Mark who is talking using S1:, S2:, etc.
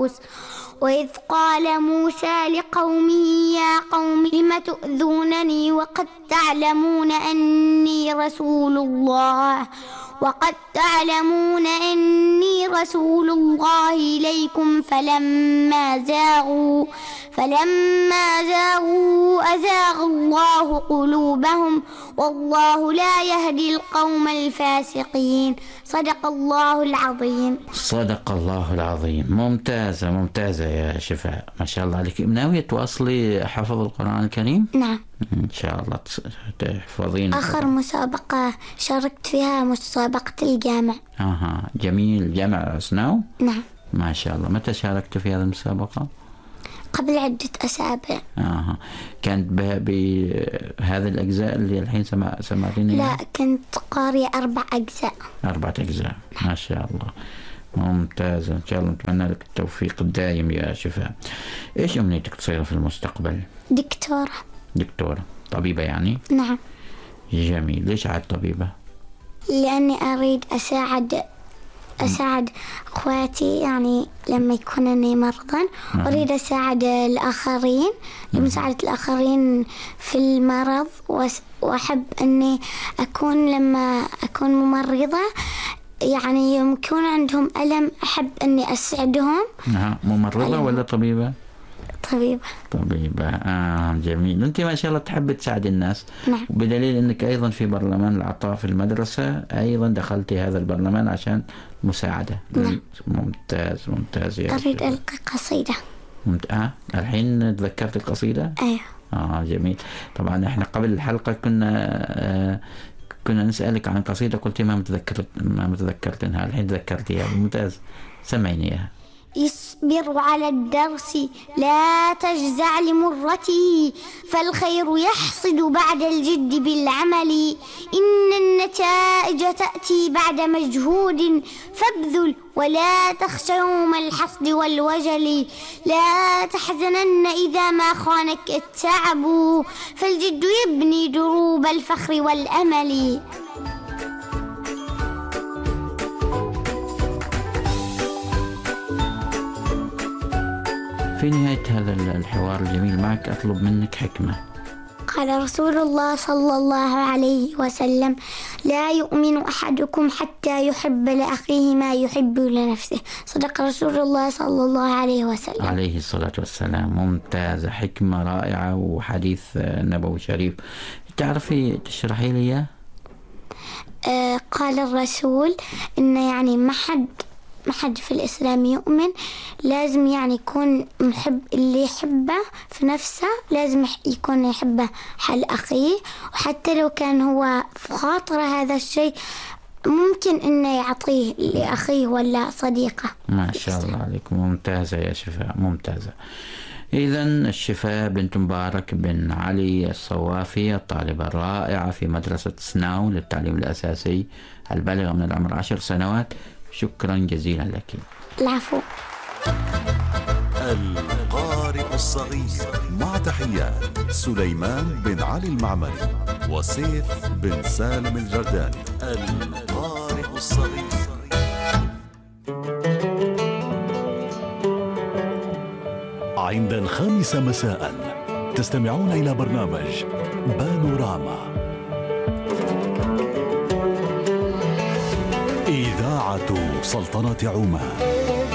S1: طاووس. وإذ قال موسى لقومه يا قوم لم تؤذونني وقد تعلمون أني رسول الله إليكم فلما زاغوا أزاغ الله قلوبهم والله لا يهدي القوم الفاسقين. صدق الله العظيم.
S2: صدق الله العظيم. ممتازة يا شفاء، ما شاء الله عليك. ناوية تواصلي حفظ القرآن الكريم؟
S1: نعم
S2: إن شاء الله تحفظين.
S1: آخر مسابقة شاركت فيها مسابقة الجامع.
S2: جميل، جامع سناو.
S1: نعم
S2: ما شاء الله. متى شاركت في هذه المسابقة؟
S1: قبل عدة أسابيع.
S2: كانت بهذه الأجزاء اللي الحين سمعتيني؟
S1: لا، كنت قارئة 4 أجزاء.
S2: 4 أجزاء، ما شاء الله. ممتازة، إن شاء الله نتمنى لك التوفيق الدائم يا شفاء. إيش أمنيتك تصير في المستقبل؟
S1: دكتورة.
S2: طبيبة يعني؟
S1: نعم.
S2: جميل. ليش عاد طبيبة؟
S1: لأني أريد أساعد أخواتي، يعني لما يكونني مرضى أريد أساعد الآخرين، لمساعدة الآخرين في المرض. وأحب أني لما أكون ممرضة، يعني يكون عندهم ألم، أحب أني أسعدهم.
S2: ممرضة ولا طبيبة؟
S1: طبيبة.
S2: جميل. أنت ما شاء الله تحب تساعد الناس.
S1: نعم.
S2: بدليل أنك أيضا في برلمان العطاء في المدرسة، أيضا دخلتي هذا البرلمان عشان مساعدة.
S1: نعم.
S2: ممتاز يا
S1: أريد ألقي قصيدة.
S2: الحين تذكرت القصيدة؟
S1: أيوه.
S2: جميل. طبعا احنا قبل الحلقة كنا نسألك عن قصيدة، قلتي ما متذكرتها، الحين تذكرتيها. ممتاز، سمعيني اياها.
S1: اصبر على الدرس لا تجزع لمرته، فالخير يحصد بعد الجد بالعمل. إن النتائج تأتي بعد مجهود، فابذل ولا تخش يوم الحصد والوجل. لا تحزنن إذا ما خانك التعب، فالجد يبني دروب الفخر والأمل.
S2: في نهاية هذا الحوار الجميل معك أطلب منك حكمة.
S1: قال رسول الله صلى الله عليه وسلم: لا يؤمن أحدكم حتى يحب لأخيه ما يحب لنفسه. صدق رسول الله صلى الله عليه وسلم
S2: عليه الصلاة والسلام. ممتازة، حكمة رائعة وحديث نبوي شريف. تعرفي تشرحي لي؟
S1: قال الرسول إن يعني ما حد في الإسلام يؤمن، لازم يعني يكون محب، اللي يحبه في نفسه لازم يكون يحبه حال أخيه، وحتى لو كان هو في خاطره هذا الشيء ممكن إنه يعطيه لأخيه ولا صديقه.
S2: ما شاء الله عليكم. ممتازة يا شفاء، ممتازة. إذن الشفاء بنت مبارك بن علي الصوافي، الطالبة الرائعة في مدرسة سناو للتعليم الأساسي البالغة من العمر 10 سنوات. شكرا جزيلا لك.
S1: العفو.
S3: القارئ الصغير، مع تحيات سليمان بن علي المعمري وسيف بن سالم الجرداني. القارئ الصغير. عند 5 مساء تستمعون إلى برنامج بانوراما، إذاعة سلطنة عمان.